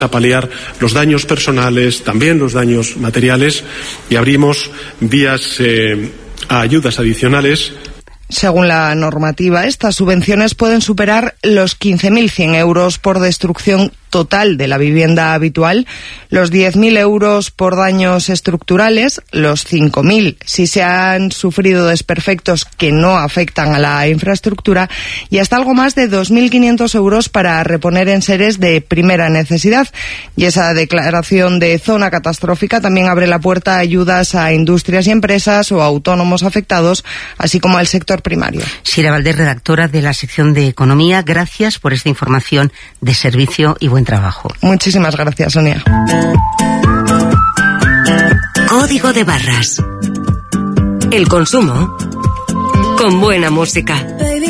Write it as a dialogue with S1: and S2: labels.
S1: a paliar los daños personales, también los daños materiales, y abrimos vías a ayudas adicionales.
S2: Según la normativa, estas subvenciones pueden superar los 15.100 euros por destrucción total de la vivienda habitual, los 10.000 euros por daños estructurales, los 5.000 si se han sufrido desperfectos que no afectan a la infraestructura y hasta algo más de 2.500 euros para reponer enseres de primera necesidad. Y esa declaración de zona catastrófica también abre la puerta a ayudas a industrias y empresas o a autónomos afectados, así como al sector primario.
S3: Sira Valdés, redactora de la sección de Economía, gracias por esta información de servicio y buen trabajo.
S2: Muchísimas gracias, Sonia.
S4: Código de barras. El consumo con buena música.